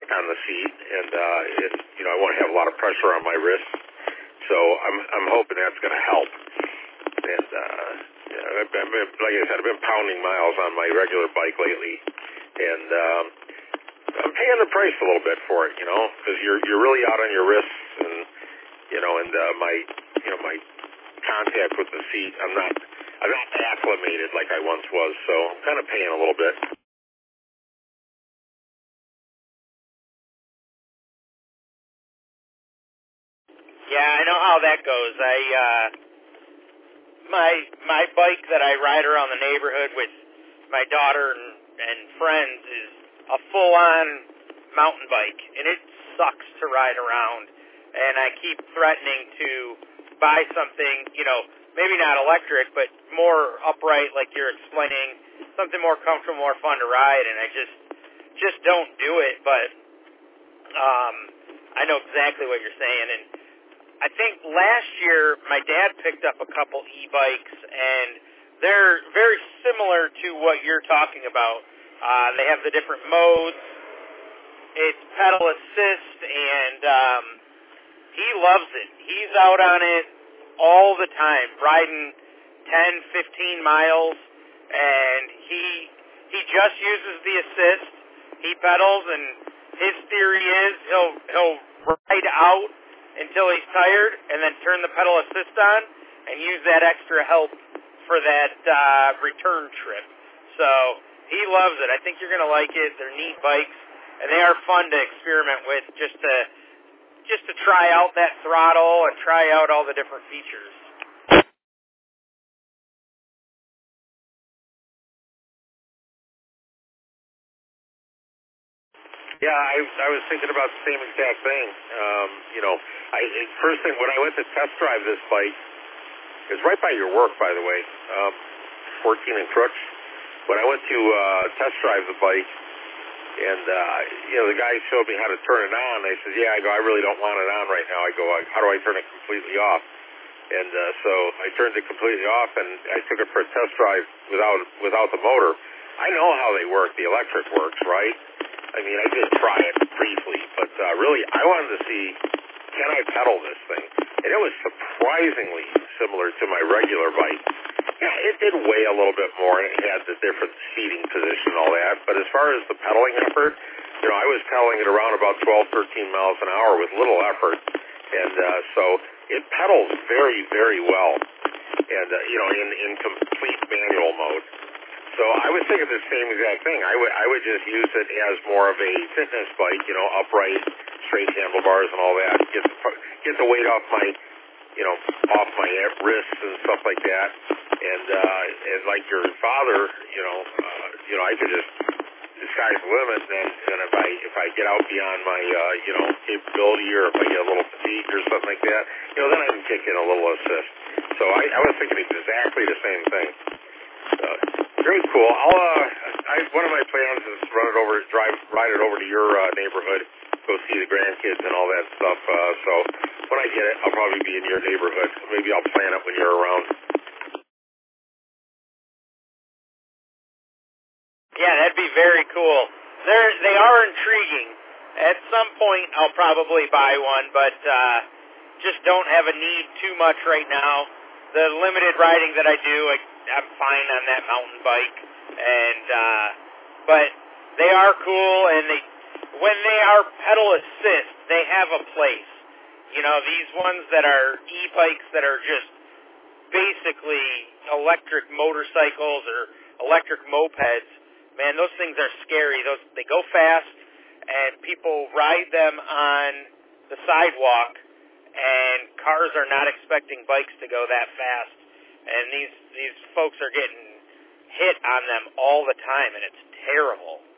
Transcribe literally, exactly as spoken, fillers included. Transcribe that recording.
on the seat, and uh, it, you know I won't have a lot of pressure on my wrists. So I'm I'm hoping that's going to help. And uh, yeah, I've been, like I said, I've been pounding miles on my regular bike lately, and um, I'm paying the price a little bit for it, you know, because you're you're really out on your wrists, and you know, and uh, my you know my contact with the seat, I'm not I'm not acclimated like I once was, so I'm kind of paying a little bit. Yeah, I know how that goes. I uh, my my bike that I ride around the neighborhood with my daughter and, and friends is a full-on mountain bike, and it sucks to ride around. And I keep threatening to buy something, you know, maybe not electric, but more upright, like you're explaining, something more comfortable, more fun to ride. And I just just don't do it. But um, I know exactly what you're saying, and I think last year my dad picked up a couple e-bikes, and they're very similar to what you're talking about. Uh, they have the different modes. It's pedal assist, and um, he loves it. He's out on it all the time, riding ten, fifteen miles, and he he just uses the assist. He pedals, and his theory is he'll he'll ride out until he's tired, and then turn the pedal assist on and use that extra help for that uh, return trip. So he loves it. I think you're going to like it. They're neat bikes, and they are fun to experiment with, just to just to try out that throttle and try out all the different features. Yeah, I, I was thinking about the same exact thing. Um, you know, I first thing when I went to test drive this bike, it was right by your work, by the way, um, fourteen and Crooks. When I went to uh, test drive the bike, and uh, you know, the guy showed me how to turn it on. I said, "Yeah," I go, "I really don't want it on right now." I go, "How do I turn it completely off?" And uh, so I turned it completely off, and I took it for a test drive without without the motor. I know how they work. The electric works, right? I mean, I did try it briefly, but uh, really, I wanted to see, can I pedal this thing? And it was surprisingly similar to my regular bike. Yeah, it did weigh a little bit more, and it had the different seating position and all that. But as far as the pedaling effort, you know, I was pedaling at around about twelve, thirteen miles an hour with little effort. And uh, so it pedals very, very well, and, uh, you know, in, in complete manual mode. So I was thinking the same exact thing. I would I would just use it as more of a fitness bike, you know, upright, straight handlebars and all that. Get the, get the weight off my, you know, off my wrists and stuff like that. And uh, and like your father, you know, uh, you know, I could just the sky's the limit. And, and if I if I get out beyond my uh, you know capability, or if I get a little fatigue or something like that, you know, then I can kick in a little assist. So I, I was thinking exactly the same thing. Uh, very cool. I'll, uh, I, one of my plans is run it over, drive, ride it over to your uh, neighborhood, go see the grandkids and all that stuff. Uh, so when I get it, I'll probably be in your neighborhood. Maybe I'll plan it when you're around. Yeah, that'd be very cool. They're they are intriguing. At some point, I'll probably buy one, but uh, just don't have a need too much right now. The limited riding that I do, I, I'm fine on that mountain bike, and uh, but they are cool, and they when they are pedal assist, they have a place. You know, these ones that are e-bikes that are just basically electric motorcycles or electric mopeds, man, those things are scary. Those they go fast, and people ride them on the sidewalk, and cars are not expecting bikes to go that fast. And these these folks are getting hit on them all the time, and it's terrible.